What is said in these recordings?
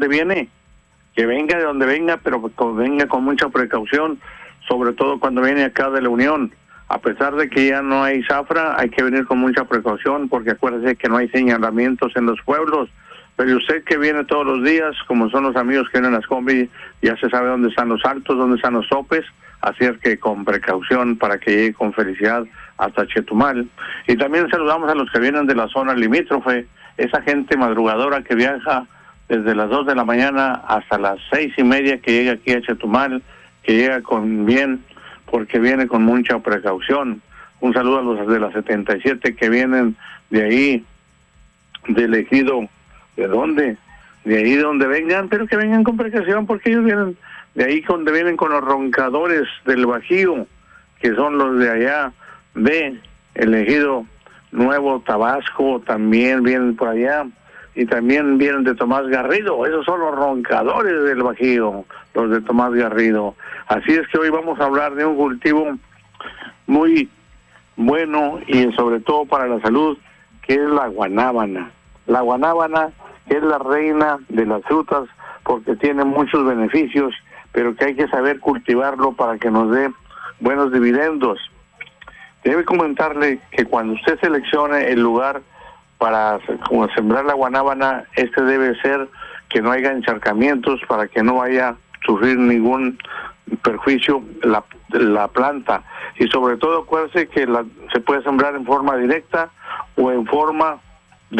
dónde viene, que venga de donde venga, pero que venga con mucha precaución, sobre todo cuando viene acá de la Unión. A pesar de que ya no hay zafra, hay que venir con mucha precaución, porque acuérdese que no hay señalamientos en los pueblos. Pero usted que viene todos los días, como son los amigos que vienen a las combi, ya se sabe dónde están los altos, dónde están los topes, así es que con precaución para que llegue con felicidad hasta Chetumal. Y también saludamos a los que vienen de la zona limítrofe, esa gente madrugadora que viaja desde las 2 de la mañana hasta las 6:30, que llega aquí a Chetumal, que llega con bien, porque viene con mucha precaución. Un saludo a los de la 77 que vienen de ahí, del ejido. ¿De dónde? De ahí donde vengan, pero que vengan con precaución, porque ellos vienen de ahí donde vienen con los roncadores del Bajío, que son los de allá de el ejido Nuevo Tabasco, también vienen por allá, y también vienen de Tomás Garrido. Esos son los roncadores del Bajío, los de Tomás Garrido. Así es que hoy vamos a hablar de un cultivo muy bueno y sobre todo para la salud, que es la guanábana. La guanábana es la reina de las frutas porque tiene muchos beneficios, pero que hay que saber cultivarlo para que nos dé buenos dividendos. Debe comentarle que cuando usted seleccione el lugar para sembrar la guanábana, debe ser que no haya encharcamientos para que no vaya a sufrir ningún perjuicio la planta. Y sobre todo acuérdese que se puede sembrar en forma directa o en forma de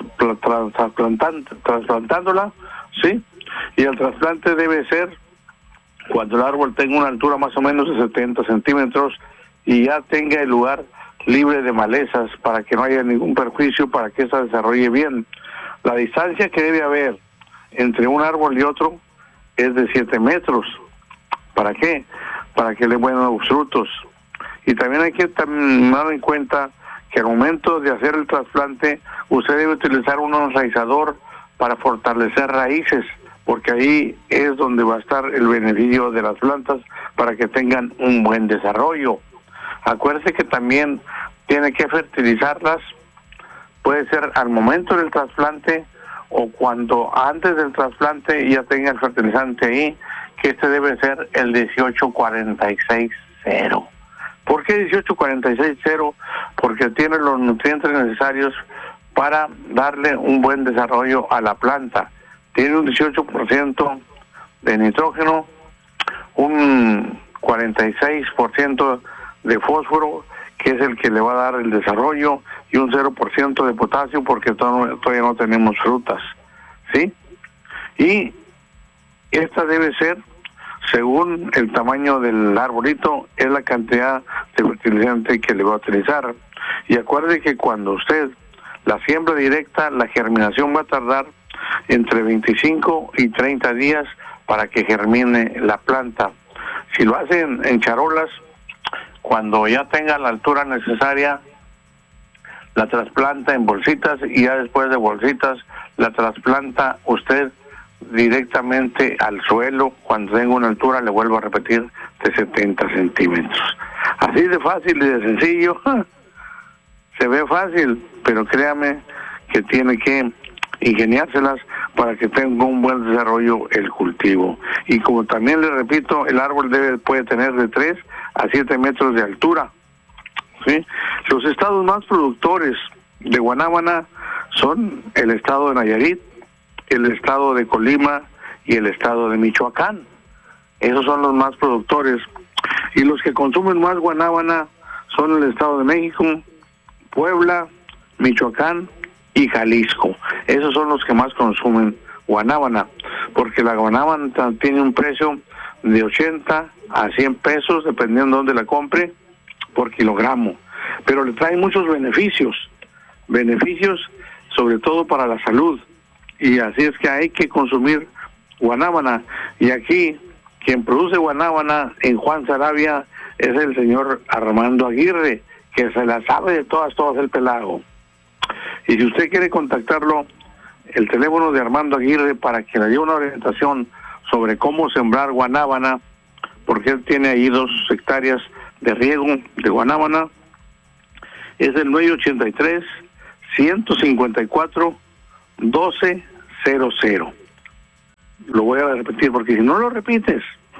trasplantándola, ¿sí? Y el trasplante debe ser cuando el árbol tenga una altura más o menos de 70 centímetros y ya tenga el lugar libre de malezas para que no haya ningún perjuicio, para que se desarrolle bien. La distancia que debe haber entre un árbol y otro es de 7 metros. ¿Para qué? Para que le den buenos frutos. Y también hay que tomar en cuenta que al momento de hacer el trasplante, usted debe utilizar un enraizador para fortalecer raíces, porque ahí es donde va a estar el beneficio de las plantas para que tengan un buen desarrollo. Acuérdese que también tiene que fertilizarlas, puede ser al momento del trasplante o cuando antes del trasplante ya tenga el fertilizante ahí, que debe ser el 18-46-0. ¿Por qué 18-46-0? Porque tiene los nutrientes necesarios para darle un buen desarrollo a la planta. Tiene un 18% de nitrógeno, un 46% de fósforo, que es el que le va a dar el desarrollo, y un 0% de potasio, porque todavía no tenemos frutas, ¿sí? Y esta debe ser, según el tamaño del arbolito, es la cantidad de fertilizante que le va a utilizar. Y acuerde que cuando usted la siembra directa, la germinación va a tardar entre 25 y 30 días para que germine la planta. Si lo hacen en charolas, cuando ya tenga la altura necesaria, la trasplanta en bolsitas, y ya después de bolsitas la trasplanta usted directamente al suelo. Cuando tenga una altura, le vuelvo a repetir, de 70 centímetros. Así de fácil y de sencillo. Se ve fácil, pero créame que tiene que ingeniárselas para que tenga un buen desarrollo el cultivo. Y como también le repito, el árbol puede tener de 3 a 7 metros de altura, ¿sí? Los estados más productores de guanábana son el estado de Nayarit, el estado de Colima y el estado de Michoacán. Esos son los más productores. Y los que consumen más guanábana son el estado de México, Puebla, Michoacán y Jalisco. Esos son los que más consumen guanábana, porque la guanábana tiene un precio de 80 a 100 pesos, dependiendo de dónde la compre, por kilogramo. Pero le trae muchos beneficios sobre todo para la salud. Y así es que hay que consumir guanábana. Y aquí, quien produce guanábana en Juan Sarabia es el señor Armando Aguirre, que se la sabe de todas el pelado. Y si usted quiere contactarlo, el teléfono de Armando Aguirre para que le dé una orientación sobre cómo sembrar guanábana, porque él tiene ahí 2 hectáreas de riego de guanábana, es el 983-154-1200. lo voy a repetir, porque si no lo repites,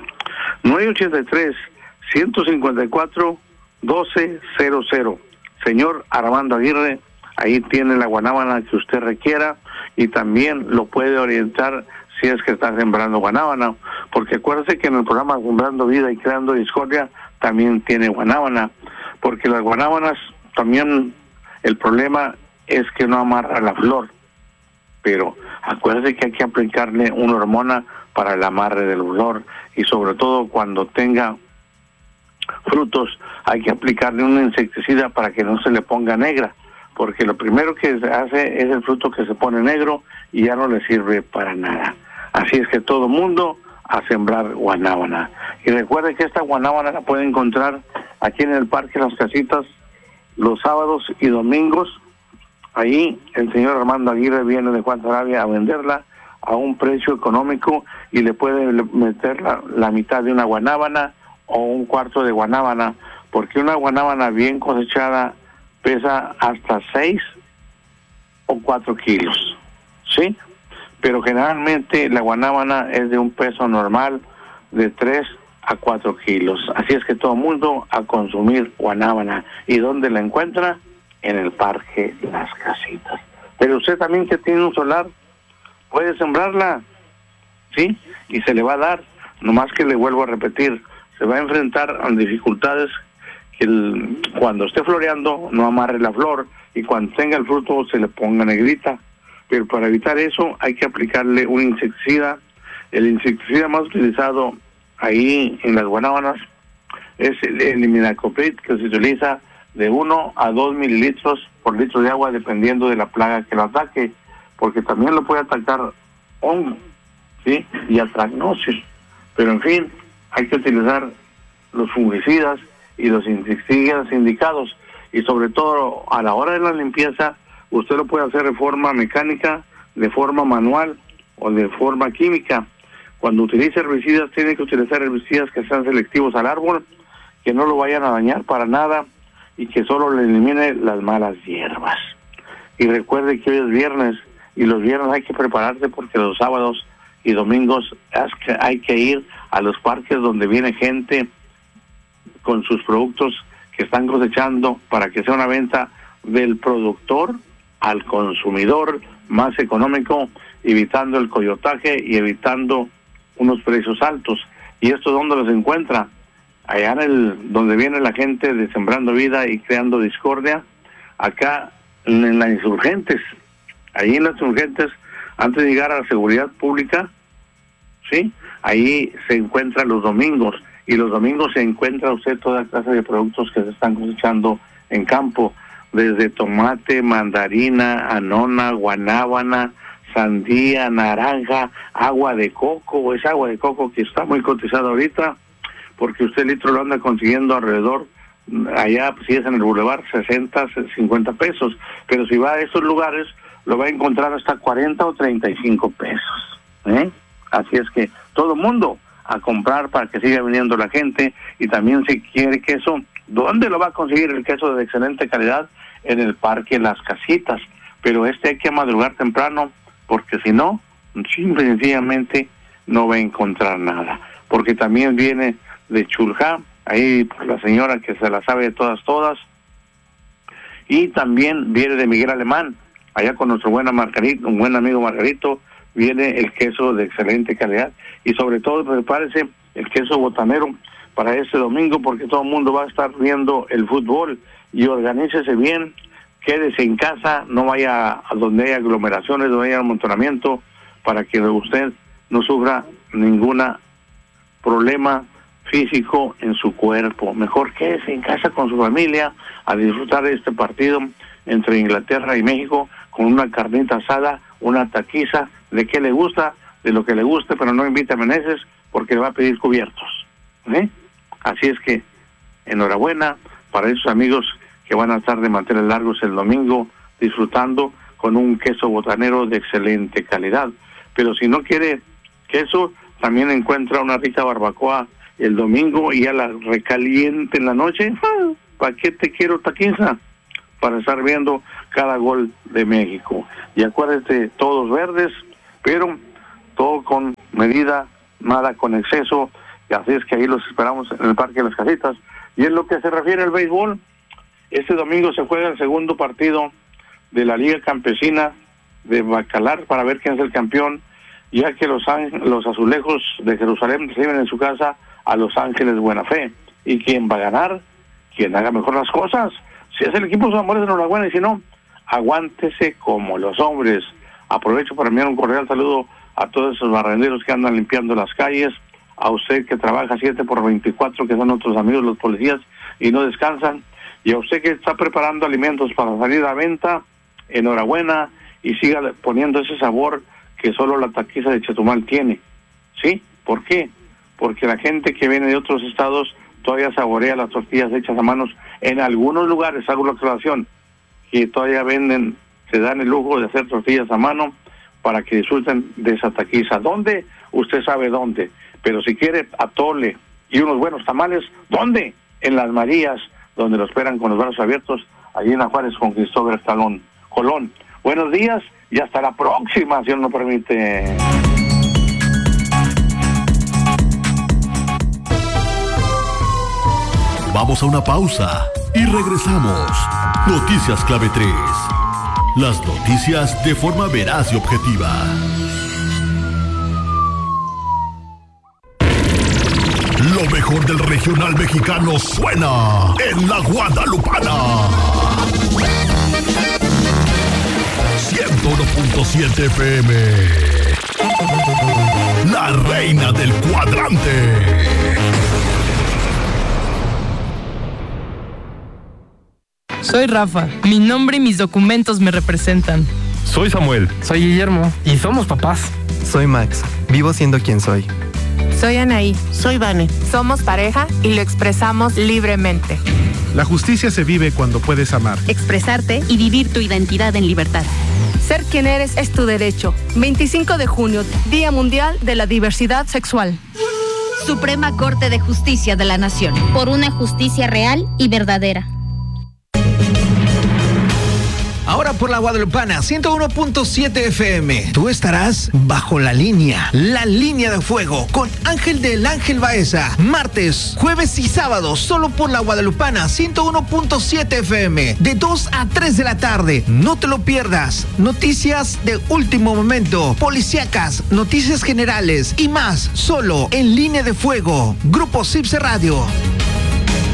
983-154-1200. Señor Armando Aguirre, ahí tiene la guanábana que usted requiera y también lo puede orientar si es que está sembrando guanábana, porque acuérdese que en el programa Sembrando Vida y Creando Discordia también tiene guanábana, porque las guanábanas también el problema es que no amarra la flor, pero acuérdese que hay que aplicarle una hormona para el amarre del flor y sobre todo cuando tenga frutos hay que aplicarle un insecticida para que no se le ponga negra, porque lo primero que se hace es el fruto que se pone negro y ya no le sirve para nada. Así es que todo mundo a sembrar guanábana. Y recuerde que esta guanábana la puede encontrar aquí en el Parque Las Casitas los sábados y domingos. Ahí el señor Armando Aguirre viene de Juan Sarabia a venderla a un precio económico y le puede meter la mitad de una guanábana o un cuarto de guanábana, porque una guanábana bien cosechada pesa hasta 6 o 4 kilos, ¿sí? Pero generalmente la guanábana es de un peso normal de 3 a 4 kilos. Así es que todo el mundo a consumir guanábana. ¿Y dónde la encuentra? En el Parque Las Casitas. Pero usted también que tiene un solar, puede sembrarla, ¿sí? Y se le va a dar, nomás que le vuelvo a repetir, se va a enfrentar a dificultades que cuando esté floreando no amarre la flor y cuando tenga el fruto se le ponga negrita. Pero para evitar eso hay que aplicarle un insecticida. El insecticida más utilizado ahí en las guanábanas es el imidacloprid, que se utiliza de 1 a 2 mililitros por litro de agua dependiendo de la plaga que lo ataque, porque también lo puede atacar hongo, ¿sí? Y atracnosis. Pero en fin, hay que utilizar los fungicidas y los insecticidas indicados, y sobre todo a la hora de la limpieza usted lo puede hacer de forma mecánica, de forma manual o de forma química. Cuando utilice herbicidas tiene que utilizar herbicidas que sean selectivos al árbol, que no lo vayan a dañar para nada y que solo le elimine las malas hierbas. Y recuerde que hoy es viernes y los viernes hay que prepararse porque los sábados y domingos hay que ir a los parques donde viene gente con sus productos que están cosechando para que sea una venta del productor al consumidor más económico, evitando el coyotaje y evitando unos precios altos. ¿Y esto dónde los encuentra? Allá donde viene la gente de Sembrando Vida y Creando Discordia, acá en las Insurgentes. Ahí en las Insurgentes, antes de llegar a la seguridad pública, ¿sí? Ahí se encuentra los domingos, y los domingos se encuentra usted toda clase de productos que se están cosechando en campo, desde tomate, mandarina, anona, guanábana, sandía, naranja, agua de coco. Es agua de coco que está muy cotizada ahorita, porque usted el litro lo anda consiguiendo alrededor, allá si es en el bulevar, 60, 50 pesos, pero si va a esos lugares lo va a encontrar hasta 40 o 35 pesos, ¿eh? Así es que todo el mundo a comprar para que siga viniendo la gente. Y también si quiere queso, ¿dónde lo va a conseguir el queso de excelente calidad? En el Parque Las Casitas. Pero hay que madrugar temprano, porque si no, simple y sencillamente no va a encontrar nada. Porque también viene de Chuljá, ahí por la señora que se la sabe de todas, y también viene de Miguel Alemán, allá con nuestro buen amigo Margarito, viene el queso de excelente calidad. Y sobre todo prepárese el queso botanero para este domingo, porque todo el mundo va a estar viendo el fútbol, y organícese bien, quédese en casa, no vaya a donde hay aglomeraciones, donde hay amontonamiento, para que usted no sufra ningún problema físico en su cuerpo. Mejor quédese en casa con su familia a disfrutar de este partido entre Inglaterra y México con una carnita asada, una taquiza, de qué le gusta, de lo que le guste, pero no invite a meneses porque le va a pedir cubiertos, ¿eh? Así es que enhorabuena para esos amigos que van a estar de mantener largos el domingo disfrutando con un queso botanero de excelente calidad. Pero si no quiere queso, también encuentra una rica barbacoa el domingo y a la recaliente en la noche. ¿Para qué te quiero taquiza? Para estar viendo cada gol de México. Y acuérdate, todos verdes, pero todo con medida, nada con exceso, y así es que ahí los esperamos en el Parque de las Casitas. Y en lo que se refiere al béisbol, este domingo se juega el segundo partido de la Liga Campesina de Bacalar para ver quién es el campeón, ya que los Azulejos de Jerusalén reciben en su casa a Los Ángeles Buena Fe. ¿Y quién va a ganar? Quien haga mejor las cosas. Si es el equipo, sus amores, enhorabuena, y si no, aguántese como los hombres. Aprovecho para enviar un cordial saludo a todos esos barrenderos que andan limpiando las calles, a usted que trabaja 7x24, que son nuestros amigos los policías y no descansan, y a usted que está preparando alimentos para salir a venta, enhorabuena, y siga poniendo ese sabor que solo la taquiza de Chetumal tiene. ¿Sí? ¿Por qué? Porque la gente que viene de otros estados todavía saborea las tortillas hechas a manos. En algunos lugares, hago la aclaración, que todavía venden, se dan el lujo de hacer tortillas a mano para que disfruten de esa taquiza. ¿Dónde? Usted sabe dónde. Pero si quiere atole y unos buenos tamales, ¿dónde? En Las Marías, donde lo esperan con los brazos abiertos, allí en Juárez con Cristóbal Colón. Buenos días y hasta la próxima, si Dios nos permite. Vamos a una pausa y regresamos. Noticias Clave 3. Las noticias de forma veraz y objetiva. Lo mejor del regional mexicano suena en La Guadalupana. 101.7 FM. La reina del cuadrante. Soy Rafa. Mi nombre y mis documentos me representan. Soy Samuel. Soy Guillermo. Y somos papás. Soy Max. Vivo siendo quien soy. Soy Anaí. Soy Vane. Somos pareja y lo expresamos libremente. La justicia se vive cuando puedes amar, expresarte y vivir tu identidad en libertad. Ser quien eres es tu derecho. 25 de junio, Día Mundial de la Diversidad Sexual. Suprema Corte de Justicia de la Nación. Por una justicia real y verdadera. Ahora por la Guadalupana, 101.7 FM. Tú estarás bajo la línea de fuego, con Ángel del Ángel Baeza. Martes, jueves y sábados, solo por la Guadalupana, 101.7 FM. De 2 a 3 de la tarde. No te lo pierdas. Noticias de último momento, policíacas, noticias generales y más, solo en Línea de Fuego. Grupo Cipse Radio.